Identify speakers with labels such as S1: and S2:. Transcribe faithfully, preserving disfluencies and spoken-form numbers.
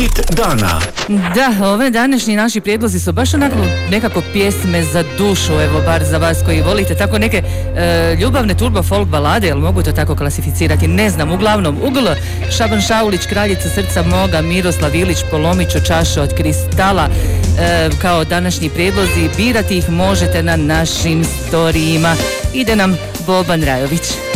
S1: Hit dana.
S2: Da, ove današnji naši prijedlozi su baš onako nekako pjesme za dušu, evo bar za vas koji volite tako neke e, ljubavne turbo folk balade, jel mogu to tako klasificirati, ne znam, uglavnom Ugl, Šaban Šaulić, Kraljica srca moga, Miroslav Ilić, Polomiću čaše od kristala, e, kao današnji prijedlozi, birati ih možete na našim storijima. Ide nam Boban Rajović.